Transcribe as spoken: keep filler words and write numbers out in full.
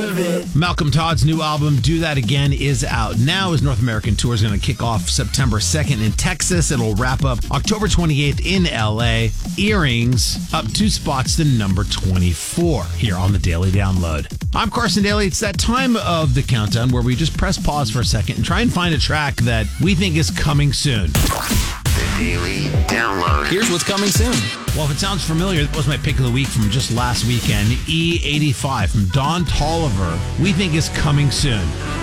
Malcolm Todd's new album, Do That Again, is out now. His North American tour is going to kick off September second in Texas. It'll wrap up October twenty-eighth in L A. Earrings up two spots to number twenty-four here on the Daily Download. I'm Carson Daly. It's that time of the countdown where we just press pause for a second and try and find a track that we think is coming soon. The Daily Download. Here's what's coming soon. Well, if it sounds familiar, that was my pick of the week from just last weekend. E eighty-five from Don Toliver, we think is coming soon.